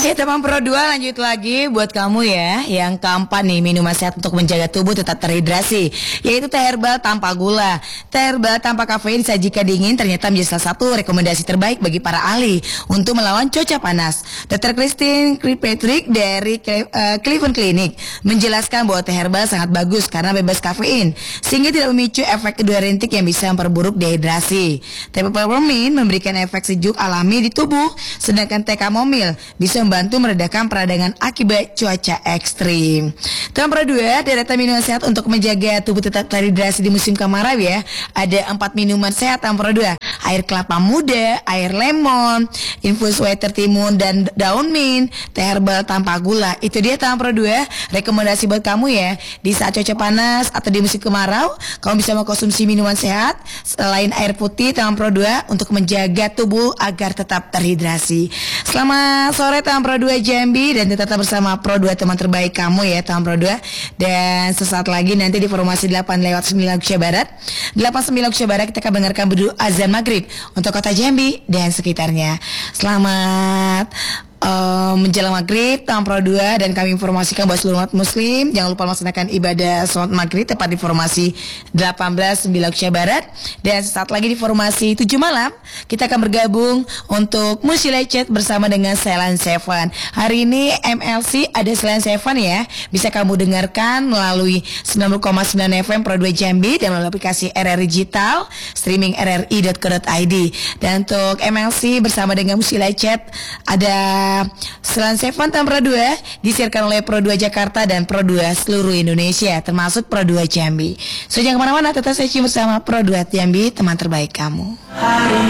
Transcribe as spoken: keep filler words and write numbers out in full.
Ya teman Pro dua, lanjut lagi buat kamu ya. Yang keempat nih, minuman sehat untuk menjaga tubuh tetap terhidrasi, yaitu teh herbal tanpa gula. Teh herbal tanpa kafein disajikan dingin ternyata menjadi salah satu rekomendasi terbaik bagi para ahli untuk melawan cuaca panas. dokter Christine Kirkpatrick dari uh, Cleveland Clinic menjelaskan bahwa teh herbal sangat bagus karena bebas kafein, sehingga tidak memicu efek kedua rintik yang bisa memperburuk dehidrasi. Teh peppermint memberikan efek sejuk alami di tubuh, sedangkan teh chamomile bisa membantu meredakan peradangan akibat cuaca ekstrim. Teman Pro dua, deretan minuman sehat untuk menjaga tubuh tetap terhidrasi di musim kemarau ya. Ada empat minuman sehat Teman Pro dua. Air kelapa muda, air lemon, infus water timun dan daun mint, teh herbal tanpa gula. Itu dia Teman Pro dua, rekomendasi buat kamu ya. Di saat cuaca panas atau di musim kemarau, kamu bisa mengkonsumsi minuman sehat selain air putih Teman Pro dua untuk menjaga tubuh agar tetap terhidrasi. Selamat sore Teman Pro dua Jambi, dan tetap bersama Pro dua teman terbaik kamu ya Teman Pro dua. Dan sesaat lagi nanti di formasi delapan lewat sembilan Indonesia Barat, delapan sembilan Indonesia Barat kita akan mendengarkan berdu azan maghrib untuk kota Jambi dan sekitarnya. Selamat Uh, menjelang maghrib Teman Pro dua, dan kami informasikan buat seluruh umat muslim jangan lupa melaksanakan ibadah sholat maghrib tepat di formasi delapan belas sembilan Indonesia Barat. Dan sesaat lagi di formasi tujuh malam kita akan bergabung untuk Musilah Chat bersama dengan Celine Seven. Hari ini M L C ada Celine Seven ya, bisa kamu dengarkan melalui sembilan puluh koma sembilan F M Pro dua Jambi dan melalui aplikasi R R Digital, streaming r r i dot co dot i d. Dan untuk M L C bersama dengan Musilah Chat ada Celine Seven Teman Pro dua, disiarkan oleh Pro dua Jakarta dan Pro dua seluruh Indonesia, termasuk Pro dua Jambi. So jangan kemana-mana, tetap stay tune bersama Pro dua Jambi, teman terbaik kamu. Hari